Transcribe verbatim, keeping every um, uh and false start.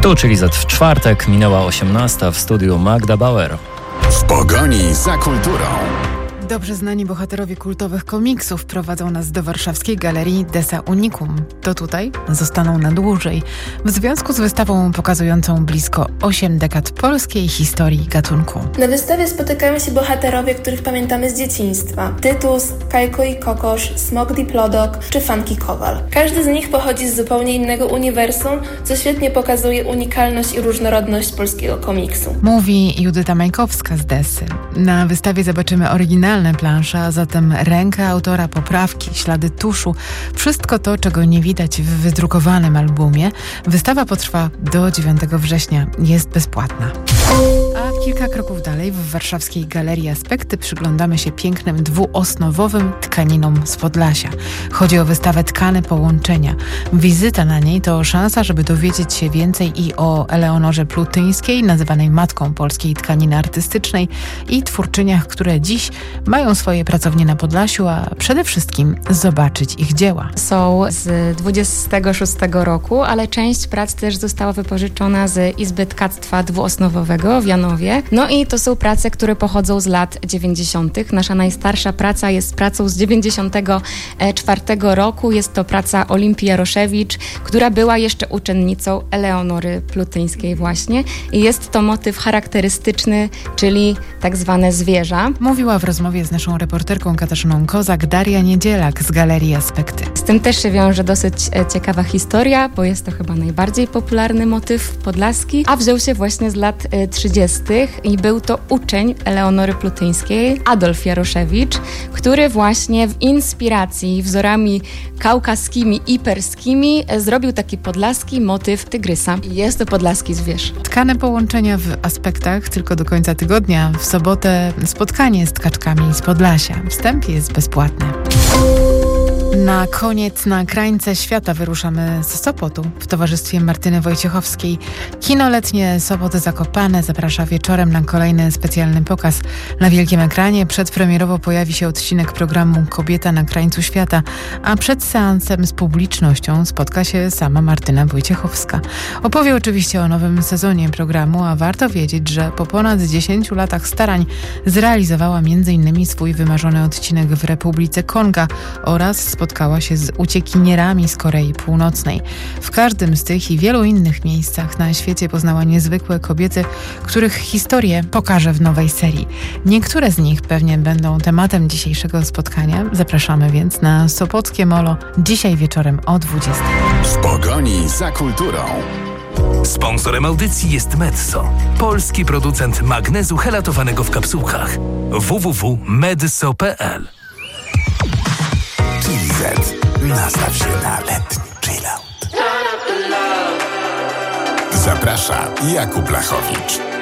Tu, czyli za w czwartek, minęła osiemnasta, w studiu Magda Bauer. W pogoni za kulturą. Dobrze znani bohaterowie kultowych komiksów prowadzą nas do warszawskiej galerii Desa Unicum. To tutaj zostaną na dłużej, w związku z wystawą pokazującą blisko osiem dekad polskiej historii gatunku. Na wystawie spotykają się bohaterowie, których pamiętamy z dzieciństwa. Tytus, Kajko i Kokosz, Smok Diplodok czy Funky Kowal. Każdy z nich pochodzi z zupełnie innego uniwersum, co świetnie pokazuje unikalność i różnorodność polskiego komiksu. Mówi Judyta Majkowska z Desy. Na wystawie zobaczymy oryginalne plansze, a zatem rękę autora, poprawki, ślady tuszu. Wszystko to, czego nie widać w wydrukowanym albumie. Wystawa potrwa do dziewiątego września. Jest bezpłatna. A kilka kroków dalej, w warszawskiej Galerii Aspekty, przyglądamy się pięknym dwuosnowowym tkaninom z Podlasia. Chodzi o wystawę Tkane Połączenia. Wizyta na niej to szansa, żeby dowiedzieć się więcej i o Eleonorze Plutyńskiej, nazywanej matką polskiej tkaniny artystycznej, i twórczyniach, które dziś mają swoje pracownie na Podlasiu, a przede wszystkim zobaczyć ich dzieła. Są z dwudziestego szóstego roku, ale część prac też została wypożyczona z Izby Tkactwa Dwuosnowowego w Janowie. No i to są prace, które pochodzą z lat dziewięćdziesiątych. Nasza najstarsza praca jest pracą z dziewięćdziesiątego czwartego roku. Jest to praca Olimpii Jaroszewicz, która była jeszcze uczennicą Eleonory Plutyńskiej właśnie. I jest to motyw charakterystyczny, czyli tak zwane zwierza. Mówiła w rozmowie z naszą reporterką Katarzyną Kozak Daria Niedzielak z Galerii Aspekty. Z tym też się wiąże dosyć ciekawa historia, bo jest to chyba najbardziej popularny motyw podlaski, a wziął się właśnie z lat trzydziestych i był to uczeń Eleonory Plutyńskiej, Adolf Jaroszewicz, który właśnie w inspiracji wzorami kaukaskimi i perskimi zrobił taki podlaski motyw tygrysa. I jest to podlaski zwierz. Tkane połączenia w Aspektach tylko do końca tygodnia. W sobotę spotkanie z tkaczkami z Podlasia. Wstęp jest bezpłatny. Na koniec na krańce świata wyruszamy z Sopotu w towarzystwie Martyny Wojciechowskiej. Kino letnie Sopoty Zakopane zaprasza wieczorem na kolejny specjalny pokaz. Na wielkim ekranie przedpremierowo pojawi się odcinek programu Kobieta na krańcu świata, a przed seansem z publicznością spotka się sama Martyna Wojciechowska. Opowie oczywiście o nowym sezonie programu, a warto wiedzieć, że po ponad dziesięciu latach starań zrealizowała między innymi swój wymarzony odcinek w Republice Konga oraz spotkała się z uciekinierami z Korei Północnej. W każdym z tych i wielu innych miejscach na świecie poznała niezwykłe kobiety, których historię pokaże w nowej serii. Niektóre z nich pewnie będą tematem dzisiejszego spotkania. Zapraszamy więc na Sopockie Molo dzisiaj wieczorem o dwudziestej. W pogoni za kulturą. Sponsorem audycji jest Medso, polski producent magnezu helatowanego w kapsułkach. w w w kropka medso kropka p l. Chili Z. Nastaw się na letni chillout. Zaprasza Jakub Lachowicz.